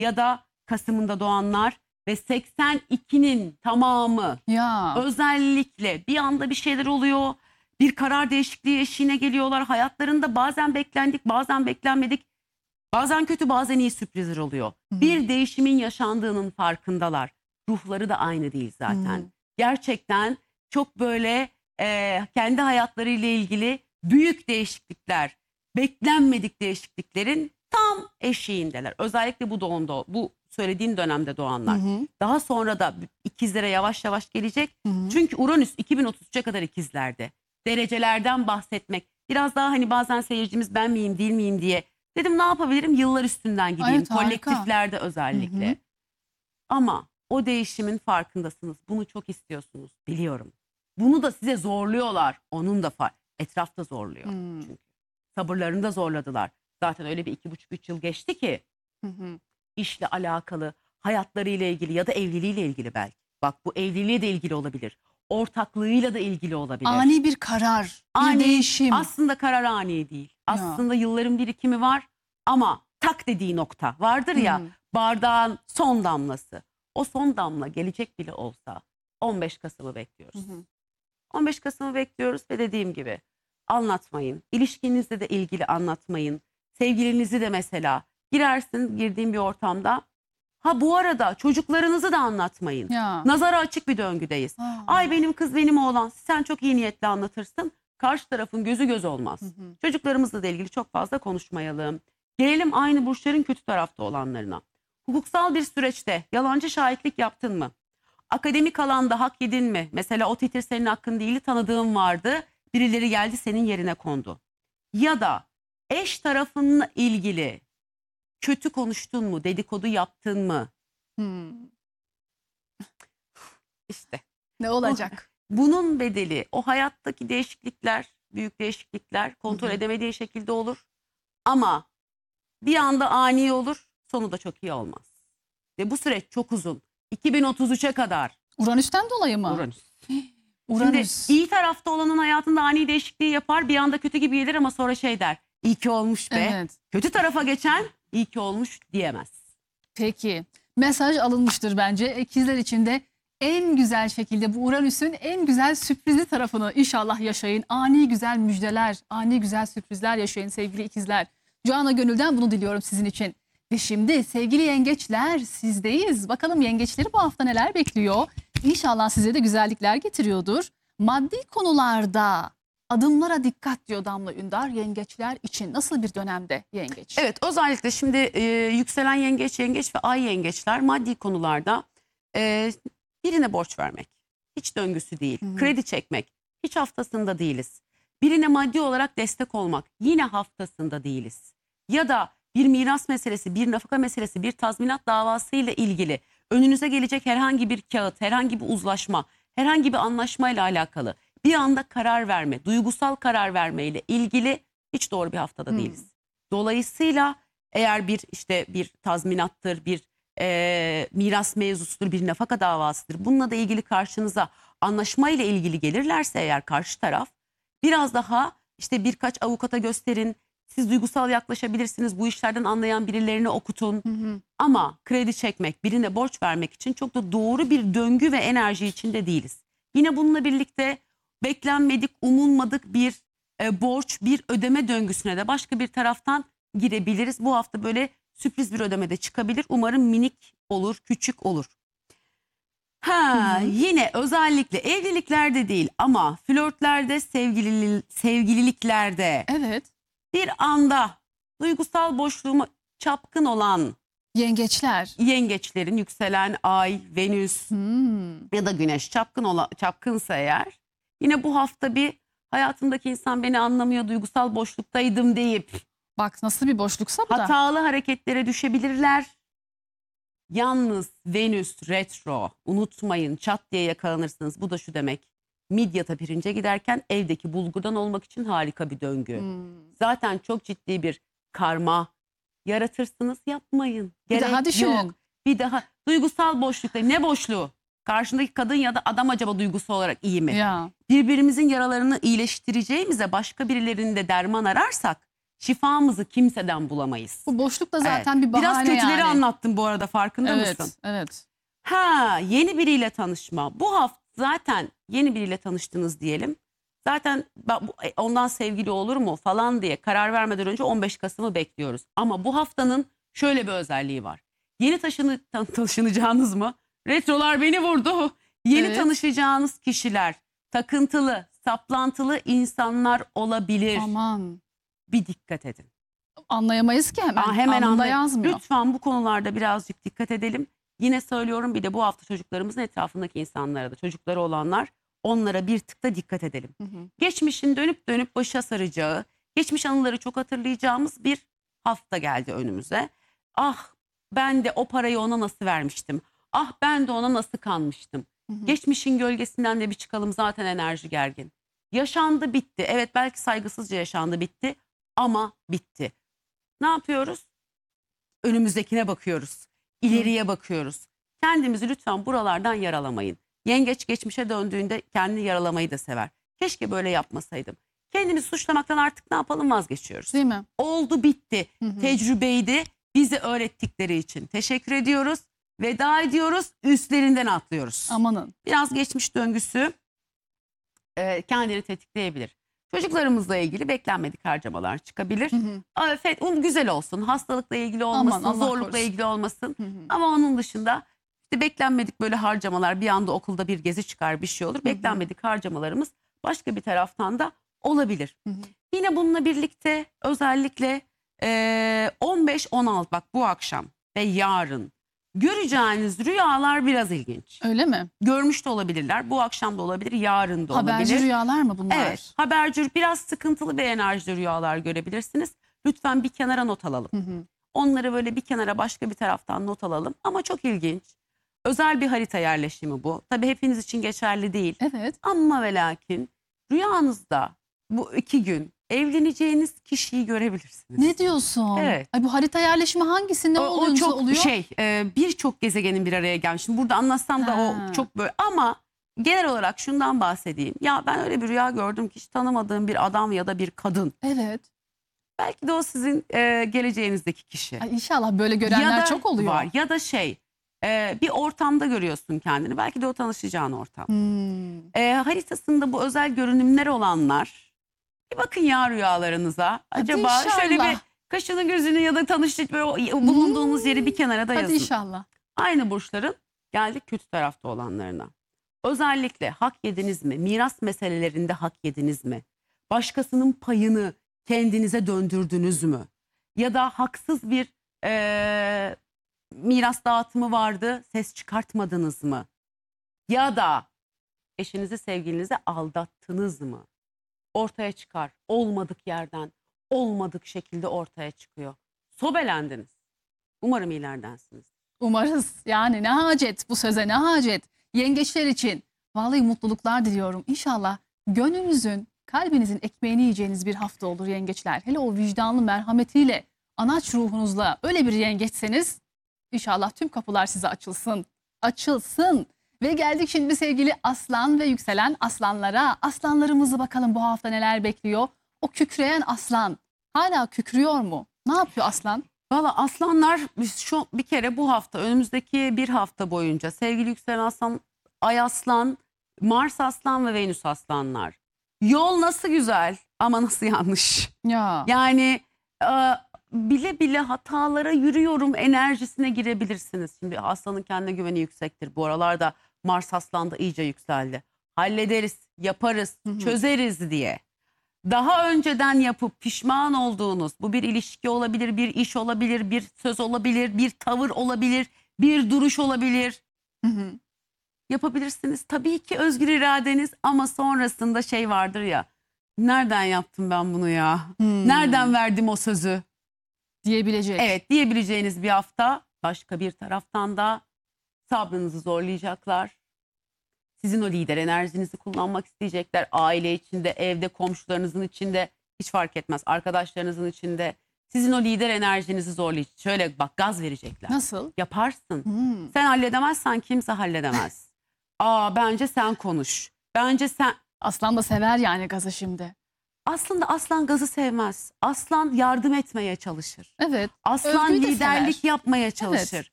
ya da Kasım'ında doğanlar ve 82'nin tamamı Ya. özellikle bir anda bir şeyler oluyor. Bir karar değişikliği eşiğine geliyorlar. Hayatlarında bazen beklendik, bazen beklenmedik. Bazen kötü, bazen iyi sürprizler oluyor. Bir değişimin yaşandığının farkındalar. Ruhları da aynı değil zaten. Gerçekten çok böyle kendi hayatlarıyla ilgili büyük değişiklikler, beklenmedik değişikliklerin tam eşiğindeler. Özellikle bu doğumda, bu söylediğin dönemde doğanlar. Daha sonra da ikizlere yavaş yavaş gelecek. Çünkü Uranüs 2033'e kadar ikizlerde. Derecelerden bahsetmek. Biraz daha hani bazen seyircimiz ben miyim değil miyim diye. Dedim ne yapabilirim? Yıllar üstünden gideyim. Evet, harika. Kolektiflerde özellikle. Ama o değişimin farkındasınız. Bunu çok istiyorsunuz. Biliyorum. Bunu da size zorluyorlar. Onun da etrafta zorluyor. Çünkü sabırlarını da zorladılar. Zaten öyle bir 2,5-3 yıl geçti ki işle alakalı, hayatlarıyla ilgili ya da evliliğiyle ilgili belki. Bak bu evliliğe de ilgili olabilir. Ortaklığıyla da ilgili olabilir. Ani bir karar, bir değişim. Aslında karar ani değil. Aslında yılların birikimi var ama tak dediği nokta vardır ya, bardağın son damlası. O son damla gelecek bile olsa 15 Kasım'ı bekliyoruz. 15 Kasım'ı bekliyoruz ve dediğim gibi anlatmayın. İlişkinizle de ilgili anlatmayın. Sevgilinizi de mesela girdiğin bir ortamda. Ha bu arada çocuklarınızı da anlatmayın. Ya. Nazara açık bir döngüdeyiz. Ay benim kız benim oğlan, sen çok iyi niyetle anlatırsın. Karşı tarafın gözü göz olmaz. Çocuklarımızla da ilgili çok fazla konuşmayalım. Gelelim aynı burçların kötü tarafta olanlarına. Hukuksal bir süreçte yalancı şahitlik yaptın mı? Akademik alanda hak yedin mi? Mesela o titir senin hakkın değildi, tanıdığın vardı. Birileri geldi senin yerine kondu. Ya da eş tarafınla ilgili kötü konuştun mu? Dedikodu yaptın mı? İşte. Ne olacak? Bunun bedeli o hayattaki değişiklikler, büyük değişiklikler kontrol edemediği şekilde olur. Ama bir anda ani olur, sonu da çok iyi olmaz. Ve bu süreç çok uzun. 2033'e kadar. Uranüs'ten dolayı mı? Uranüs. Uranüs. Şimdi iyi tarafta olanın hayatında ani değişikliği yapar. Bir anda kötü gibi gelir ama sonra şey der. İyi ki olmuş be. Evet. Kötü tarafa geçen iyi ki olmuş diyemez. Peki. Mesaj alınmıştır bence. İkizler için de en güzel şekilde bu Uranüs'ün en güzel sürprizli tarafını inşallah yaşayın. Ani güzel müjdeler, ani güzel sürprizler yaşayın sevgili ikizler. Canı gönülden bunu diliyorum sizin için. Ve şimdi sevgili yengeçler sizdeyiz. Bakalım yengeçleri bu hafta neler bekliyor? İnşallah size de güzellikler getiriyordur. Maddi konularda adımlara dikkat diyor Damla Ündar. Yengeçler için nasıl bir dönemde yengeç? Evet, özellikle şimdi yükselen yengeç ve ay yengeçler maddi konularda birine borç vermek. Hiç döngüsü değil. Kredi çekmek. Hiç haftasında değiliz. Birine maddi olarak destek olmak. Yine haftasında değiliz. Ya da bir miras meselesi, bir nafaka meselesi, bir tazminat davası ile ilgili önünüze gelecek herhangi bir kağıt, herhangi bir uzlaşma, herhangi bir anlaşmayla alakalı bir anda karar verme, duygusal karar verme ile ilgili hiç doğru bir haftada değiliz. Dolayısıyla eğer bir tazminattır, bir miras mevzusudur, bir nafaka davasıdır, bununla da ilgili karşınıza anlaşma ile ilgili gelirlerse eğer karşı taraf biraz daha birkaç avukata gösterin. Siz duygusal yaklaşabilirsiniz. Bu işlerden anlayan birilerini okutun. Ama kredi çekmek, birine borç vermek için çok da doğru bir döngü ve enerji içinde değiliz. Yine bununla birlikte beklenmedik, umulmadık bir borç, bir ödeme döngüsüne de başka bir taraftan girebiliriz. Bu hafta böyle sürpriz bir ödeme de çıkabilir. Umarım minik olur, küçük olur. Yine özellikle evliliklerde değil ama flörtlerde, sevgililiklerde. Evet. Bir anda duygusal boşluğuma çapkın olan yengeçlerin yükselen ay, Venüs ya da Güneş çapkınsa eğer yine bu hafta bir hayatımdaki insan beni anlamıyor, duygusal boşluktaydım deyip bak nasıl bir boşluksa bu da. Hatalı hareketlere düşebilirler. Yalnız Venüs retro, unutmayın, çat diye yakalanırsınız. Bu da şu demek: midyata pirince giderken evdeki bulgurdan olmak için harika bir döngü. Zaten çok ciddi bir karma yaratırsınız, yapmayın. Bir daha düşünün. Yok. Bir daha duygusal boşlukta, ne boşluğu? Karşındaki kadın ya da adam acaba duygusu olarak iyi mi? Ya. Birbirimizin yaralarını iyileştireceğimize başka birilerinde derman ararsak Şifamızı kimseden bulamayız. Bu boşluk da Evet. zaten bir bahane Biraz kötüleri yani. anlattım bu arada, farkında Evet, mısın? evet. Yeni biriyle tanışma. Bu hafta zaten yeni biriyle tanıştınız diyelim. Zaten ondan sevgili olur mu falan diye karar vermeden önce 15 Kasım'ı bekliyoruz. Ama bu haftanın şöyle bir özelliği var. Yeni taşınacağınız mı? Retrolar beni vurdu. Yeni Evet. tanışacağınız kişiler takıntılı, saplantılı insanlar olabilir. Aman. Bir dikkat edin. Anlayamayız ki hemen. Hemen Anında anlayın. yazmıyor. Lütfen bu konularda birazcık dikkat edelim. Yine söylüyorum, bir de bu hafta çocuklarımızın etrafındaki insanlara da, çocukları olanlar, onlara bir tık da dikkat edelim. Hı hı. Geçmişin dönüp dönüp başa saracağı, geçmiş anıları çok hatırlayacağımız bir hafta geldi önümüze. Ah, ben de o parayı ona nasıl vermiştim? Ah, ben de ona nasıl kanmıştım? Hı hı. Geçmişin gölgesinden de bir çıkalım, zaten enerji gergin. Yaşandı, bitti. Evet, belki saygısızca yaşandı, bitti ama bitti. Ne yapıyoruz? Önümüzdekine bakıyoruz. İleriye bakıyoruz. Kendimizi lütfen buralardan yaralamayın. Yengeç geçmişe döndüğünde kendini yaralamayı da sever. Keşke böyle yapmasaydım. Kendimizi suçlamaktan artık ne yapalım, vazgeçiyoruz. Değil mi? Oldu, bitti. Hı hı. Tecrübeydi. Bizi öğrettikleri için teşekkür ediyoruz. Veda ediyoruz. Üstlerinden atlıyoruz. Amanın. Biraz geçmiş döngüsü kendini tetikleyebilir. Çocuklarımızla ilgili beklenmedik harcamalar çıkabilir. Hı hı. Güzel olsun. Hastalıkla ilgili olmasın, Allah zorlukla korusun. ilgili olmasın. Hı hı. Ama onun dışında işte beklenmedik böyle harcamalar, bir anda okulda bir gezi çıkar, bir şey olur. Beklenmedik harcamalarımız başka bir taraftan da olabilir. Hı hı. Yine bununla birlikte özellikle 15-16, bak bu akşam ve yarın göreceğiniz rüyalar biraz ilginç. Öyle mi? Görmüş de olabilirler. Bu akşam da olabilir, yarın da Haberci olabilir. rüyalar mı bunlar? Evet, haberci, biraz sıkıntılı bir enerjide rüyalar görebilirsiniz. Lütfen bir kenara not alalım. Hı hı. Onları böyle bir kenara, başka bir taraftan not alalım. Ama çok ilginç. Özel bir harita yerleşimi bu. Tabii hepiniz için geçerli değil. Evet. Ama ve lakin rüyanızda bu 2 gün evleneceğiniz kişiyi görebilirsiniz. Ne diyorsun? Evet. Ay, bu harita yerleşimi hangisi, ne O oluyorsa çok oluyor? birçok gezegenin bir araya gelmiş. Şimdi burada anlatsam da Ha. o çok böyle, ama genel olarak şundan bahsedeyim. Ya ben öyle bir rüya gördüm ki, hiç tanımadığım bir adam ya da bir kadın. Evet. Belki de o sizin geleceğinizdeki kişi. Ay, İnşallah böyle görenler Ya da çok oluyor. var, ya da bir ortamda görüyorsun kendini. Belki de o tanışacağın ortam. Hmm. Haritasında bu özel görünümler olanlar, bir bakın ya rüyalarınıza. Acaba inşallah. şöyle bir kaşını gözünü ya da tanıştık böyle bulunduğunuz yeri bir kenara da Hadi yazın. inşallah. Aynı burçların geldik kötü tarafta olanlarına. Özellikle hak yediniz mi? Miras meselelerinde hak yediniz mi? Başkasının payını kendinize döndürdünüz mü? Ya da haksız bir miras dağıtımı vardı, ses çıkartmadınız mı? Ya da eşinizi, sevgilinizi aldattınız mı? Ortaya çıkar. Olmadık yerden, olmadık şekilde ortaya çıkıyor. Sobelendiniz. Umarım ilerdensiniz. Umarız. Yani ne hacet, bu söze ne hacet. Yengeçler için vallahi mutluluklar diliyorum. İnşallah gönlünüzün, kalbinizin ekmeğini yiyeceğiniz bir hafta olur yengeçler. Hele o vicdanlı merhametiyle, anaç ruhunuzla öyle bir yengeçseniz inşallah tüm kapılar size açılsın. Açılsın. Ve geldik şimdi sevgili aslan ve yükselen aslanlara. Aslanlarımızı bakalım bu hafta neler bekliyor. O kükreyen aslan hala kükrüyor mu? Ne yapıyor aslan? Valla aslanlar bir kere bu hafta, önümüzdeki bir hafta boyunca sevgili yükselen aslan, ay aslan, Mars aslan ve Venüs aslanlar. Yol nasıl güzel ama nasıl yanlış. Ya. Yani bile bile hatalara yürüyorum enerjisine girebilirsiniz. Şimdi aslanın kendine güveni yüksektir. Bu aralarda Mars aslan da iyice yükseldi. Hallederiz, yaparız, Hı hı. çözeriz diye. Daha önceden yapıp pişman olduğunuz, bu bir ilişki olabilir, bir iş olabilir, bir söz olabilir, bir tavır olabilir, bir duruş olabilir. Hı hı. Yapabilirsiniz. Tabii ki özgür iradeniz, ama sonrasında vardır ya, nereden yaptım ben bunu ya? Hmm. Nereden verdim o sözü? Diyebilecek. Evet, diyebileceğiniz bir hafta. Başka bir taraftan da sabrınızı zorlayacaklar. Sizin o lider enerjinizi kullanmak isteyecekler. Aile içinde, evde, komşularınızın içinde, hiç fark etmez. Arkadaşlarınızın içinde sizin o lider enerjinizi zorlayacak. Şöyle bak, gaz verecekler. Nasıl? Yaparsın. Hmm. Sen halledemezsen kimse halledemez. Bence sen konuş. Bence sen... Aslan da sever yani gazı şimdi. Aslında aslan gazı sevmez. Aslan yardım etmeye çalışır. Evet. Aslan Özgür'ü de liderlik sever. yapmaya çalışır.